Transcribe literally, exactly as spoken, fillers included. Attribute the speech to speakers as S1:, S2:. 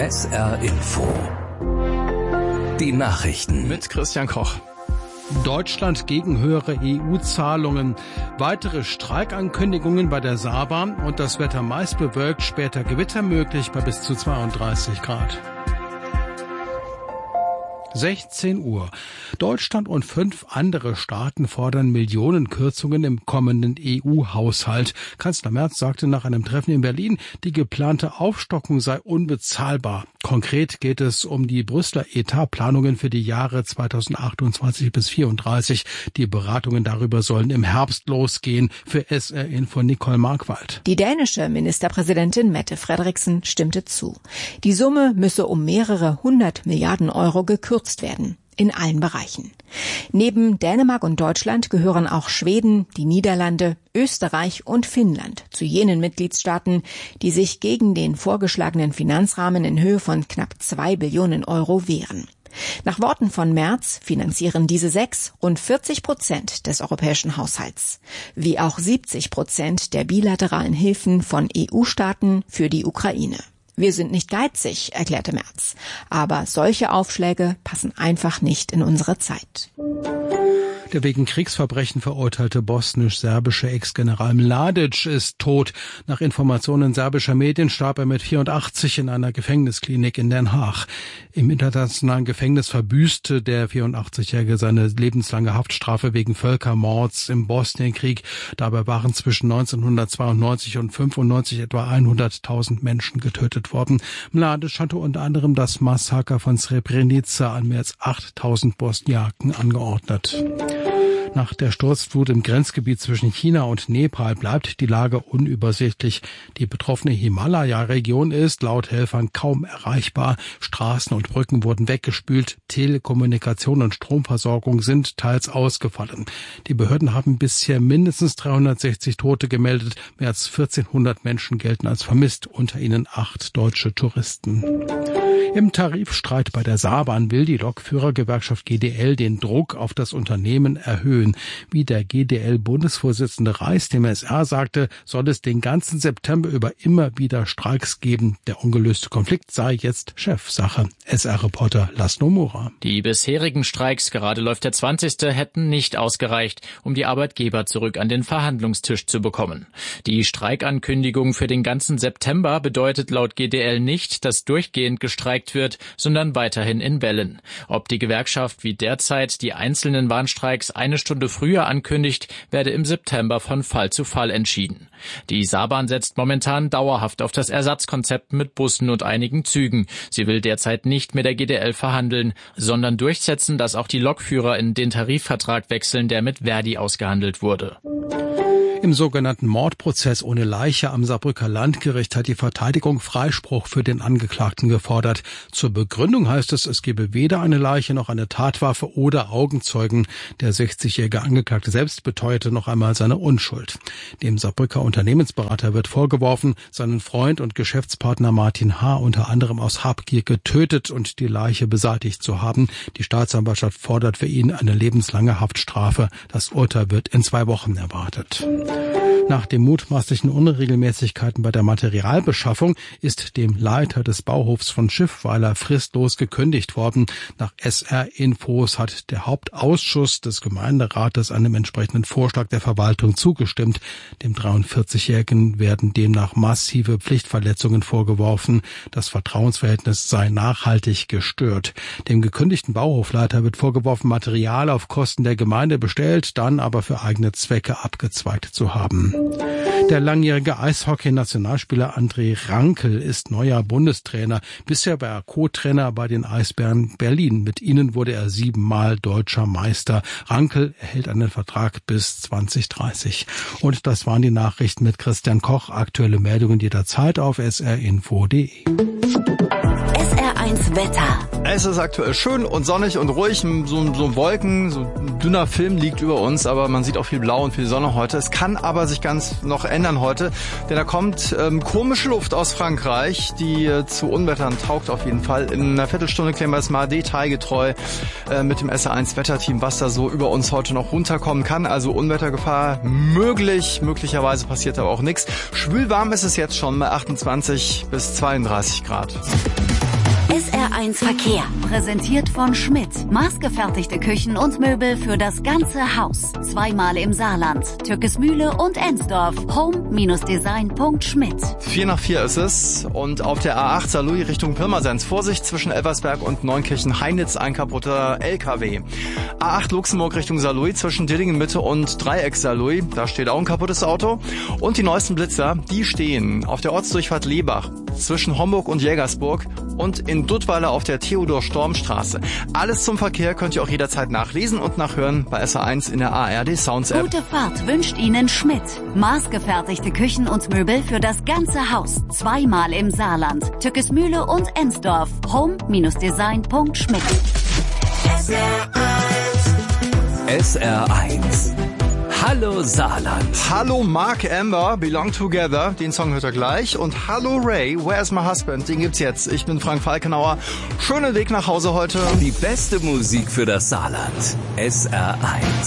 S1: S R Info. Die Nachrichten
S2: mit Christian Koch.
S3: Deutschland gegen höhere E U-Zahlungen. Weitere Streikankündigungen bei der Saarbahn und das Wetter meist bewölkt, später Gewitter möglich bei bis zu zweiunddreißig Grad. sechzehn Uhr. Deutschland und fünf andere Staaten fordern Millionenkürzungen im kommenden E U-Haushalt. Kanzler Merz sagte nach einem Treffen in Berlin, die geplante Aufstockung sei unbezahlbar. Konkret geht es um die Brüsseler Etatplanungen für die Jahre zweitausendachtundzwanzig bis vierunddreißig. Die Beratungen darüber sollen im Herbst losgehen. Für S R Info Nicole Markwald.
S4: Die dänische Ministerpräsidentin Mette Frederiksen stimmte zu. Die Summe müsse um mehrere hundert Milliarden Euro gekürzt werden. In allen Bereichen. Neben Dänemark und Deutschland gehören auch Schweden, die Niederlande, Österreich und Finnland zu jenen Mitgliedstaaten, die sich gegen den vorgeschlagenen Finanzrahmen in Höhe von knapp zwei Billionen Euro wehren. Nach Worten von Merz finanzieren diese sechs rund vierzig Prozent des europäischen Haushalts, wie auch siebzig Prozent der bilateralen Hilfen von E U-Staaten für die Ukraine. Wir sind nicht geizig, erklärte Merz. Aber solche Aufschläge passen einfach nicht in unsere Zeit.
S3: Der wegen Kriegsverbrechen verurteilte bosnisch-serbische Ex-General Mladic ist tot. Nach Informationen serbischer Medien starb er mit vierundachtzig in einer Gefängnisklinik in Den Haag. Im internationalen Gefängnis verbüßte der vierundachtzigjährige seine lebenslange Haftstrafe wegen Völkermords im Bosnienkrieg. Dabei waren zwischen neunzehnhundertzweiundneunzig und fünfundneunzig etwa hunderttausend Menschen getötet worden. Mladic hatte unter anderem das Massaker von Srebrenica an mehr als achttausend Bosniaken angeordnet. Nach der Sturzflut im Grenzgebiet zwischen China und Nepal bleibt die Lage unübersichtlich. Die betroffene Himalaya-Region ist laut Helfern kaum erreichbar. Straßen und Brücken wurden weggespült. Telekommunikation und Stromversorgung sind teils ausgefallen. Die Behörden haben bisher mindestens dreihundertsechzig Tote gemeldet. Mehr als vierzehnhundert Menschen gelten als vermisst, unter ihnen acht deutsche Touristen. Im Tarifstreit bei der Saarbahn will die Lokführergewerkschaft G D L den Druck auf das Unternehmen erhöhen. Wie der G D L-Bundesvorsitzende Reis dem S R sagte, soll es den ganzen September über immer wieder Streiks geben. Der ungelöste Konflikt sei jetzt Chefsache. S R-Reporter Laszlo Mura.
S5: Die bisherigen Streiks, gerade läuft der zwanzigste, hätten nicht ausgereicht, um die Arbeitgeber zurück an den Verhandlungstisch zu bekommen. Die Streikankündigung für den ganzen September bedeutet laut G D L nicht, dass durchgehend gestreikt wird, sondern weiterhin in Wellen. Ob die Gewerkschaft wie derzeit die einzelnen Warnstreiks eine Stunde früher ankündigt, werde im September von Fall zu Fall entschieden. Die Saarbahn setzt momentan dauerhaft auf das Ersatzkonzept mit Bussen und einigen Zügen. Sie will derzeit nicht mit der G D L verhandeln, sondern durchsetzen, dass auch die Lokführer in den Tarifvertrag wechseln, der mit Verdi ausgehandelt wurde.
S3: Im sogenannten Mordprozess ohne Leiche am Saarbrücker Landgericht hat die Verteidigung Freispruch für den Angeklagten gefordert. Zur Begründung heißt es, es gebe weder eine Leiche noch eine Tatwaffe oder Augenzeugen. Der sechzigjährige Angeklagte selbst beteuerte noch einmal seine Unschuld. Dem Saarbrücker Unternehmensberater wird vorgeworfen, seinen Freund und Geschäftspartner Martin H. unter anderem aus Habgier getötet und die Leiche beseitigt zu haben. Die Staatsanwaltschaft fordert für ihn eine lebenslange Haftstrafe. Das Urteil wird in zwei Wochen erwartet. Nach den mutmaßlichen Unregelmäßigkeiten bei der Materialbeschaffung ist dem Leiter des Bauhofs von Schiffweiler fristlos gekündigt worden. Nach S R-Infos hat der Hauptausschuss des Gemeinderates einem entsprechenden Vorschlag der Verwaltung zugestimmt. Dem dreiundvierzigjährigen werden demnach massive Pflichtverletzungen vorgeworfen. Das Vertrauensverhältnis sei nachhaltig gestört. Dem gekündigten Bauhofleiter wird vorgeworfen, Material auf Kosten der Gemeinde bestellt, dann aber für eigene Zwecke abgezweigt zu haben. Der langjährige Eishockey-Nationalspieler André Rankel ist neuer Bundestrainer. Bisher war er Co-Trainer bei den Eisbären Berlin. Mit ihnen wurde er siebenmal deutscher Meister. Rankel erhält einen Vertrag bis zwanzig dreißig. Und das waren die Nachrichten mit Christian Koch. Aktuelle Meldungen jederzeit auf s r info punkt d e.
S6: S R eins Wetter.
S2: Es ist aktuell schön und sonnig und ruhig. So, so Wolken, so ein dünner Film liegt über uns, aber man sieht auch viel Blau und viel Sonne heute. Es kann aber sich ganz noch ändern heute, denn da kommt ähm, komische Luft aus Frankreich, die äh, zu Unwettern taugt auf jeden Fall. In einer Viertelstunde klären wir es mal detailgetreu äh, mit dem S R eins Wetterteam, was da so über uns heute noch runterkommen kann. Also Unwettergefahr möglich, möglicherweise passiert aber auch nichts. Schwül warm ist es jetzt schon bei achtundzwanzig bis zweiunddreißig Grad.
S6: S R eins Verkehr, präsentiert von Schmidt. Maßgefertigte Küchen und Möbel für das ganze Haus. Zweimal im Saarland, Tückesmühle und Ensdorf. home Design Punkt schmidt.
S2: Vier nach vier ist es und auf der A acht Saarlouis Richtung Pirmasens. Vorsicht zwischen Elversberg und Neunkirchen-Heinitz, ein kaputter L K W. A acht Luxemburg Richtung Saarlouis zwischen Dillingen Mitte und Dreieck Saarlouis. Da steht auch ein kaputtes Auto. Und die neuesten Blitzer, die stehen auf der Ortsdurchfahrt Lebach zwischen Homburg und Jägersburg und in Duttweiler auf der Theodor-Storm-Straße. Alles zum Verkehr könnt ihr auch jederzeit nachlesen und nachhören bei S R eins in der A R D Sounds App.
S6: Gute Fahrt wünscht Ihnen Schmidt. Maßgefertigte Küchen und Möbel für das ganze Haus. Zweimal im Saarland, Tückesmühle und Ensdorf. home Design Punkt schmidt.
S1: S R eins. Hallo Saarland.
S2: Hallo Mark Amber, Belong Together, den Song hört ihr gleich. Und hallo Ray, Where's My Husband, den gibt's jetzt. Ich bin Frank Falkenauer. Schönen Weg nach Hause heute.
S1: Die beste Musik für das Saarland. S R eins.